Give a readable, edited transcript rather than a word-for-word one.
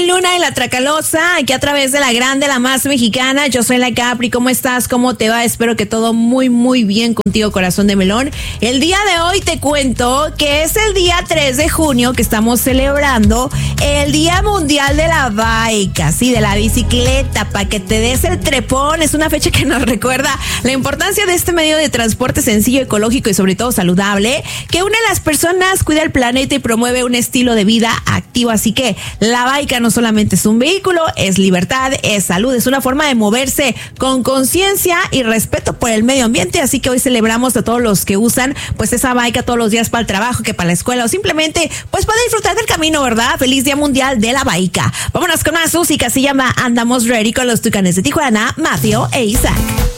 Luna en la Tracalosa, aquí a través de la grande, la más mexicana. Yo soy la Capri. ¿Cómo estás? ¿Cómo te va? Espero que todo muy, muy bien contigo, corazón de melón. El día de hoy te cuento que es el día 3 de junio que estamos celebrando el Día Mundial de la Bike, sí, de la bicicleta, para que te des el trepón. Es una fecha que nos recuerda la importancia de este medio de transporte sencillo, ecológico y sobre todo saludable, que une a las personas, cuida el planeta y promueve un estilo de vida activo. Así que la bike no solamente es un vehículo, es libertad, es salud, es una forma de moverse con conciencia y respeto por el medio ambiente. Así que hoy celebramos a todos los que usan pues esa bike todos los días para el trabajo, que para la escuela o simplemente pues para disfrutar del camino, ¿verdad? Feliz Día Mundial de la Bike. Vámonos con más música, se llama Andamos Ready con los Tucanes de Tijuana, Matthew e Isaac.